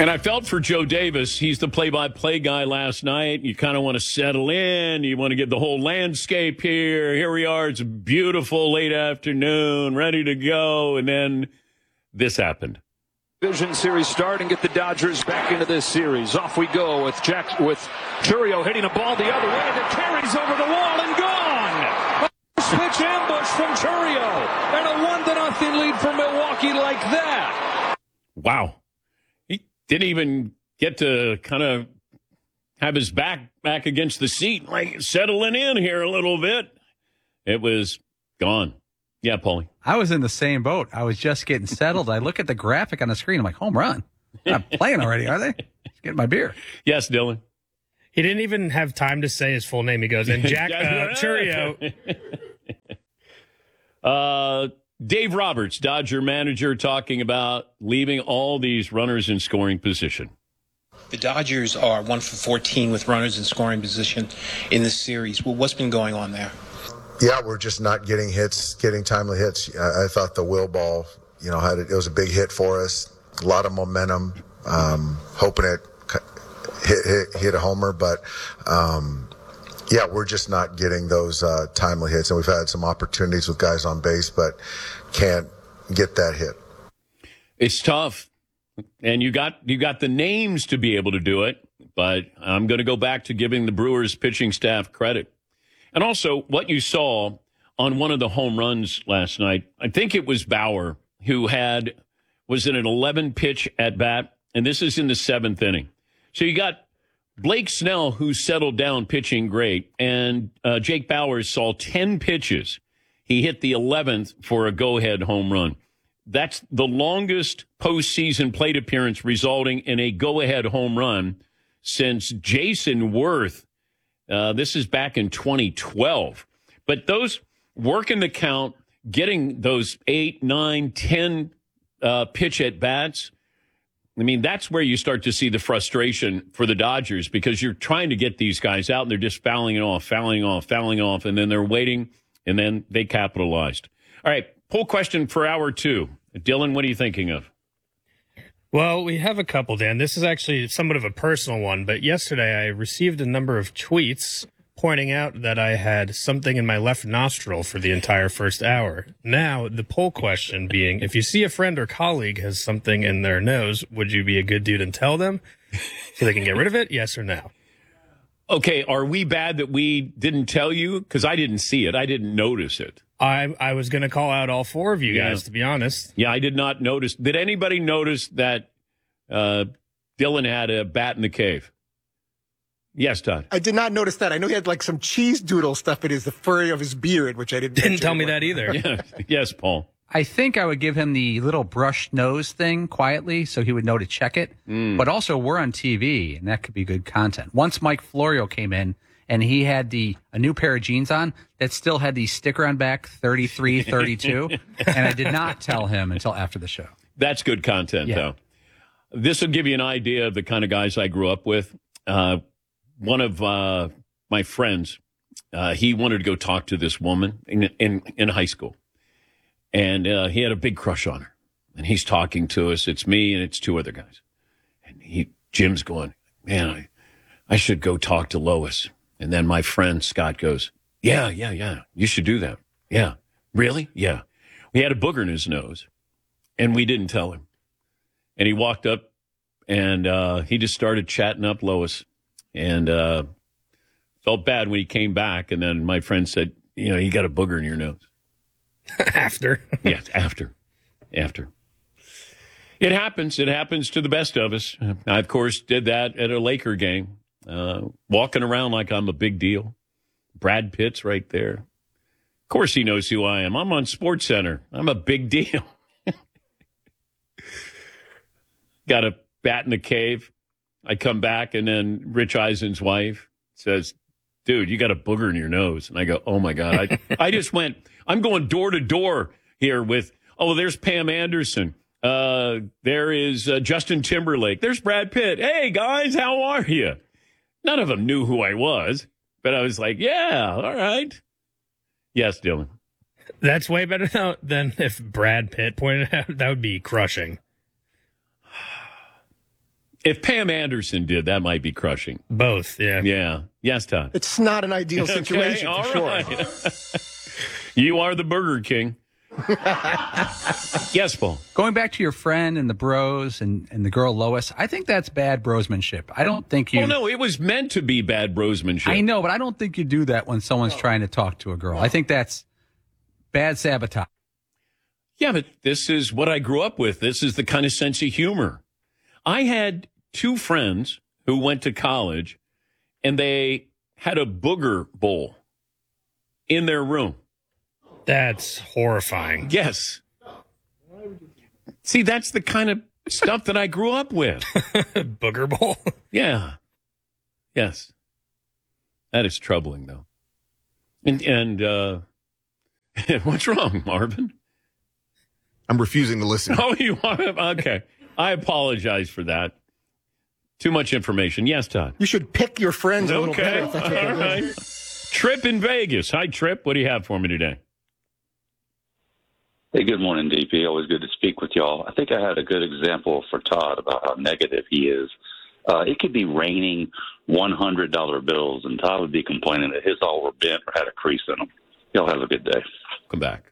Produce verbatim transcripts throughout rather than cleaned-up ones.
And I felt for Joe Davis. He's the play-by-play guy last night. You kind of want to settle in. You want to get the whole landscape here. Here we are. It's a beautiful late afternoon, ready to go. And then this happened. Division series start and get the Dodgers back into this series. Off we go with Jack with Chourio hitting a ball the other way that carries over the wall and gone. A pitch ambush from Chourio and a one to nothing lead for Milwaukee like that. Wow. He didn't even get to kind of have his back back against the seat, like settling in here a little bit. It was gone. Yeah, Paulie. I was in the same boat. I was just getting settled. I look at the graphic on the screen. I'm like, home run. They're not playing already, are they? Just getting my beer. Yes, Dylan. He didn't even have time to say his full name. He goes, and Jack uh, Chourio. uh, Dave Roberts, Dodger manager, talking about leaving all these runners in scoring position. The Dodgers are one for fourteen with runners in scoring position in this series. Well, what's been going on there? Yeah, we're just not getting hits, getting timely hits. I, I thought the Will ball, you know, had it, it was a big hit for us. A lot of momentum, um, hoping it hit, hit, hit a homer, but um, yeah, we're just not getting those uh, timely hits. And we've had some opportunities with guys on base, but can't get that hit. It's tough, and you got you got the names to be able to do it. But I'm going to go back to giving the Brewers pitching staff credit. And also, what you saw on one of the home runs last night, I think it was Bauer, who had, was it an eleven-pitch at-bat? And this is in the seventh inning. So you got Blake Snell, who settled down pitching great, and uh, Jake Bauer saw ten pitches. He hit the eleventh for a go-ahead home run. That's the longest postseason plate appearance resulting in a go-ahead home run since Jason Worth. Uh, this is back in twenty twelve. But those working the count, getting those eight, nine, ten uh, pitch at bats, I mean, that's where you start to see the frustration for the Dodgers because you're trying to get these guys out and they're just fouling it off, fouling off, fouling off, and then they're waiting, and then they capitalized. All right, poll question for hour two. Dylan, what are you thinking of? Well, we have a couple, Dan. This is actually somewhat of a personal one, but yesterday I received a number of tweets pointing out that I had something in my left nostril for the entire first hour. Now, the poll question being, if you see a friend or colleague has something in their nose, would you be a good dude and tell them so they can get rid of it? Yes or no? Okay, are we bad that we didn't tell you? Because I didn't see it. I didn't notice it. I I was going to call out all four of you Yeah. guys, to be honest. Yeah, I did not notice. Did anybody notice that uh, Dylan had a bat in the cave? Yes, Todd. I did not notice that. I know he had like some cheese doodle stuff in his the furry of his beard, which I didn't. Didn't mention tell me anyway. that either. Yeah. Yes, Paul. I think I would give him the little brush nose thing quietly so he would know to check it. Mm. But also, we're on T V, and that could be good content. Once Mike Florio came in, and he had the a new pair of jeans on that still had the sticker on back thirty-three thirty-two, and I did not tell him until after the show. That's good content, Yeah. though. This will give you an idea of the kind of guys I grew up with. Uh, one of uh, my friends, uh, he wanted to go talk to this woman in in, in high school, and uh, he had a big crush on her. And he's talking to us. It's me and it's two other guys. And he Jim's going, man, I, I should go talk to Lois. And then my friend Scott goes, yeah, yeah, yeah, you should do that. Yeah. Really? Yeah. He had a booger in his nose, and we didn't tell him. And he walked up, and uh, he just started chatting up Lois, and uh, felt bad when he came back. And then my friend said, you know, you got a booger in your nose. After. Yes, after. After. It happens. It happens to the best of us. I, of course, did that at a Laker game. Uh, walking around like I'm a big deal. Brad Pitt's right there. Of course he knows who I am. I'm on Sports Center. I'm a big deal. Got a bat in the cave. I come back, and then Rich Eisen's wife says, dude, you got a booger in your nose. And I go, oh, my God. I, I just went, I'm going door to door here with, oh, there's Pam Anderson. Uh, there is uh, Justin Timberlake. There's Brad Pitt. Hey, guys, how are you? None of them knew who I was, but I was like, yeah, all right. Yes, Dylan. That's way better though, than if Brad Pitt pointed out. That would be crushing. If Pam Anderson did, that might be crushing. Both, yeah. Yeah. Yes, Todd. It's not an ideal situation, Okay, for all sure. right. You are the Burger King. Yes, Paul. Going back to your friend and the bros and, and the girl Lois, I think that's bad brosmanship. I don't think you. Oh, no, it was meant to be bad brosmanship. I know, but I don't think you do that when someone's trying to talk to a girl. I think that's bad sabotage. Yeah, but this is what I grew up with. This is the kind of sense of humor. I had two friends who went to college, and they had a booger bowl in their room. That's horrifying. Yes. See, that's the kind of stuff that I grew up with. Booger bowl. Yeah. Yes. That is troubling, though. And, and uh, what's wrong, Marvin? I'm refusing to listen. Oh, you are? Okay. I apologize for that. Too much information. Yes, Todd. You should pick your friends a little Okay. better. If that's what All they're doing. right. Trip in Vegas. Hi, Trip. What do you have for me today? Hey, good morning, D P. Always good to speak with y'all. I think I had a good example for Todd about how negative he is. Uh, it could be raining one hundred dollar bills, and Todd would be complaining that his all were bent or had a crease in them. Y'all have a good day. Come back.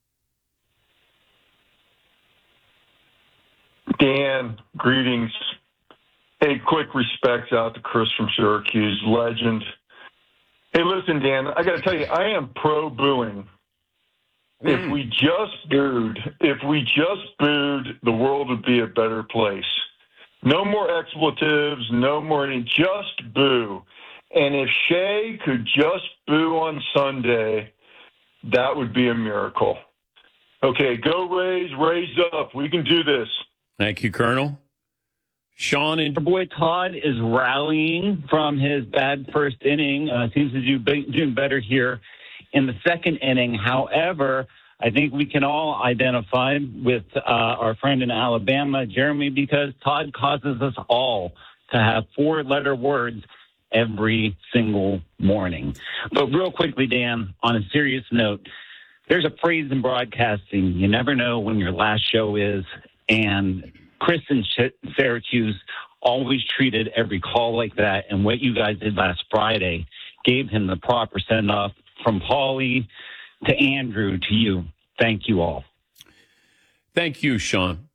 Dan, greetings. Hey, quick respects out to Chris from Syracuse, legend. Hey, listen, Dan, I got to tell you, I am pro-booing. Mm. If we just booed, if we just booed, the world would be a better place. No more expletives, no more, just boo. And if Shea could just boo on Sunday, that would be a miracle. Okay, go Rays, raise up. We can do this. Thank you, Colonel. Sean and our boy Todd is rallying from his bad first inning. Uh, seems to do be- doing better here in the second inning. However, I think we can all identify with uh, our friend in Alabama, Jeremy, because Todd causes us all to have four-letter words every single morning. But real quickly, Dan, on a serious note, there's a phrase in broadcasting: you never know when your last show is. And Chris in Syracuse always treated every call like that. And what you guys did last Friday gave him the proper send-off from Paulie to Andrew to you. Thank you all. Thank you, Sean.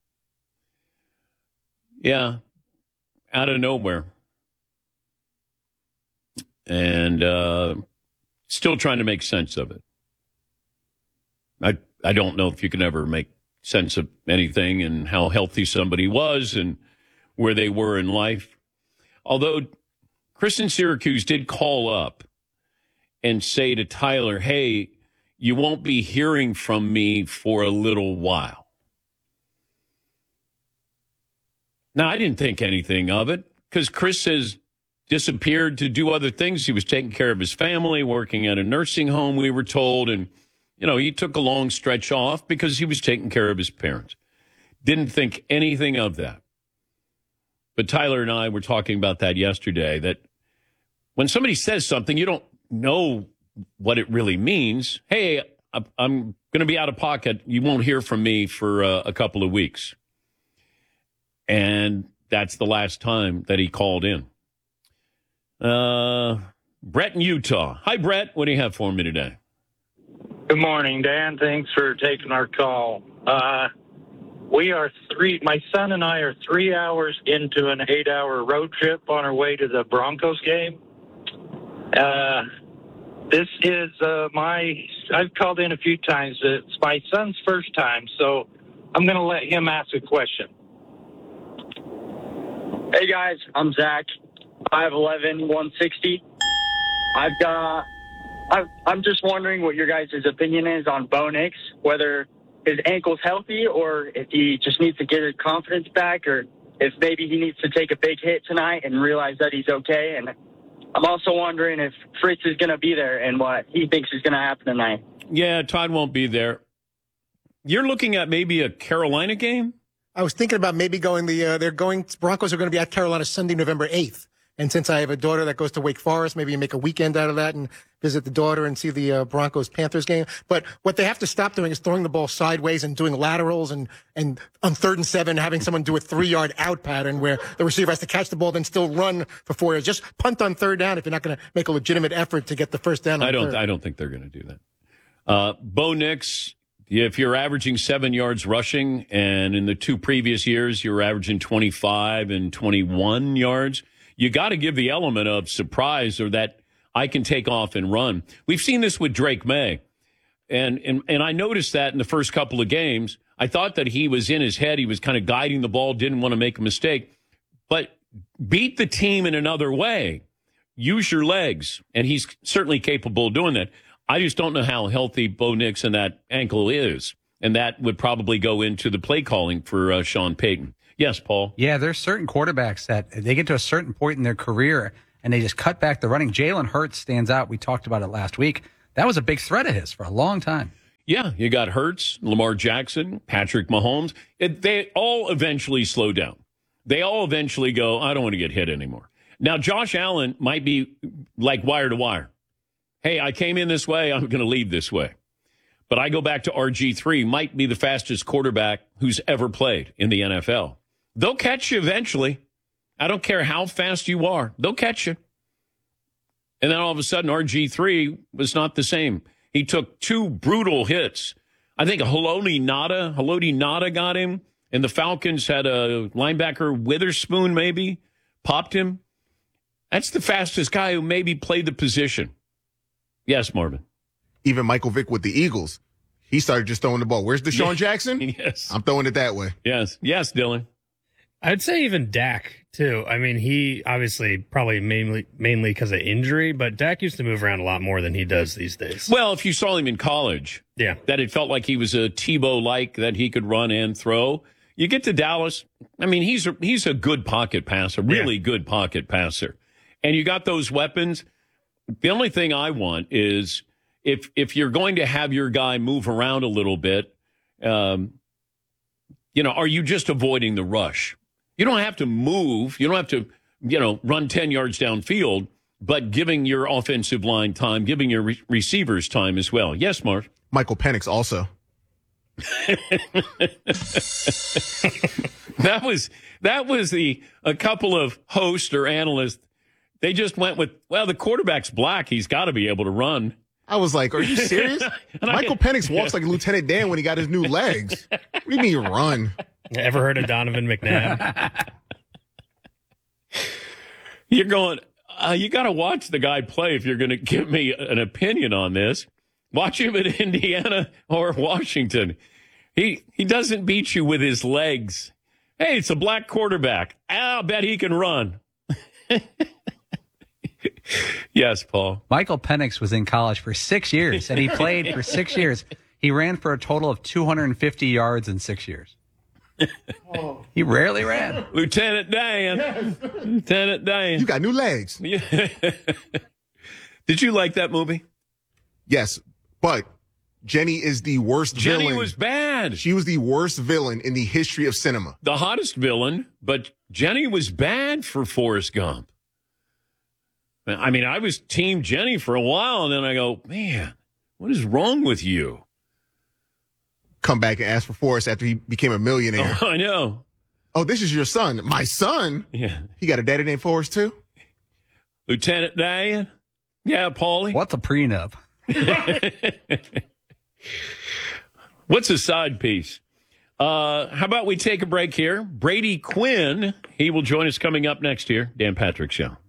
Yeah, out of nowhere. And uh, still trying to make sense of it. I I don't know if you can ever make sense of anything and how healthy somebody was and where they were in life. Although Chris in Syracuse did call up and say to Tyler, hey, you won't be hearing from me for a little while. Now, I didn't think anything of it because Chris has disappeared to do other things. He was taking care of his family, working at a nursing home, we were told, and you know, he took a long stretch off because he was taking care of his parents. Didn't think anything of that. But Tyler and I were talking about that yesterday, that when somebody says something, you don't know what it really means. Hey, I'm going to be out of pocket. You won't hear from me for uh, a couple of weeks. And that's the last time that he called in. Uh, Brett in Utah. Hi, Brett. What do you have for me today? Good morning, Dan. Thanks for taking our call. Uh, we are three, my son and I are three hours into an eight hour road trip on our way to the Broncos game. Uh, this is uh, my, I've called in a few times. It's my son's first time, so I'm going to let him ask a question. Hey, guys. I'm Zach, five eleven, one sixty. I've got... I'm just wondering what your guys' opinion is on Bo Nix, whether his ankle's healthy or if he just needs to get his confidence back, or if maybe he needs to take a big hit tonight and realize that he's okay. And I'm also wondering if Fritz is going to be there and what he thinks is going to happen tonight. Yeah, Todd won't be there. You're looking at maybe a Carolina game? I was thinking about maybe going the, uh, they're going, Broncos are going to be at Carolina Sunday, November eighth. And since I have a daughter that goes to Wake Forest, maybe you make a weekend out of that and visit the daughter and see the uh, Broncos-Panthers game. But what they have to stop doing is throwing the ball sideways and doing laterals and, and on third and seven, having someone do a three-yard out pattern where the receiver has to catch the ball, then still run for four yards. Just punt on third down if you're not going to make a legitimate effort to get the first down on I don't. third. I don't think they're going to do that. Uh, Bo Nix, if you're averaging seven yards rushing, and in the two previous years you were averaging twenty-five and twenty-one yards, you got to give the element of surprise or that I can take off and run. We've seen this with Drake May, and and and I noticed that in the first couple of games. I thought that he was in his head. He was kind of guiding the ball, didn't want to make a mistake, but beat the team in another way. Use your legs, and he's certainly capable of doing that. I just don't know how healthy Bo Nix and that ankle is, and that would probably go into the play calling for uh, Sean Payton. Yes, Paul? Yeah, there's certain quarterbacks that they get to a certain point in their career, and they just cut back the running. Jalen Hurts stands out. We talked about it last week. That was a big threat of his for a long time. Yeah, you got Hurts, Lamar Jackson, Patrick Mahomes. It, they all eventually slow down. They all eventually go, I don't want to get hit anymore. Now, Josh Allen might be like wire to wire. Hey, I came in this way, I'm going to leave this way. But I go back to R G three, might be the fastest quarterback who's ever played in the N F L. They'll catch you eventually. I don't care how fast you are. They'll catch you. And then all of a sudden, R G three was not the same. He took two brutal hits. I think Haloti Ngata, Haloti Ngata got him, and the Falcons had a linebacker, Witherspoon maybe, popped him. That's the fastest guy who maybe played the position. Yes, Marvin. Even Michael Vick with the Eagles, he started just throwing the ball. Where's Deshaun Yeah. Jackson? Yes. I'm throwing it that way. Yes. Yes, Dylan. I'd say even Dak, too. I mean, he obviously probably mainly mainly because of injury, but Dak used to move around a lot more than he does these days. Well, if you saw him in college, yeah, that it felt like he was a Tebow-like, that he could run and throw. You get to Dallas, I mean, he's a, he's a good pocket passer, really yeah. good pocket passer. And you got those weapons. The only thing I want is if if you're going to have your guy move around a little bit, um, you know, are you just avoiding the rush? You don't have to move. You don't have to, you know, run ten yards downfield, but giving your offensive line time, giving your re- receivers time as well. Yes, Marv? Michael Penix also. that was that was the a couple of hosts or analysts. They just went with, well, the quarterback's black. He's got to be able to run. I was like, are you serious? Michael I, Penix walks like Lieutenant Dan when he got his new legs. What do you mean run? Ever heard of Donovan McNabb? You're going, uh, you got to watch the guy play if you're going to give me an opinion on this. Watch him at Indiana or Washington. He he doesn't beat you with his legs. Hey, it's a black quarterback. I'll bet he can run. Yes, Paul. Michael Penix was in college for six years, and he played for six years. He ran for a total of two hundred fifty yards in six years. Oh. He rarely ran. Lieutenant Dan. Yes. Lieutenant Dan. You got new legs. Yeah. Did you like that movie? Yes, but Jenny is the worst Jenny villain. Jenny was bad. She was the worst villain in the history of cinema. The hottest villain, but Jenny was bad for Forrest Gump. I mean, I was Team Jenny for a while, and then I go, man, what is wrong with you? Come back and ask for Forrest after he became a millionaire. Oh, I know. Oh, this is your son. My son? Yeah. He got a daddy named Forrest, too? Lieutenant Dan? Yeah, Paulie? What's a prenup? What's a side piece? Uh, how about we take a break here? Brady Quinn, he will join us coming up next year. Dan Patrick Show.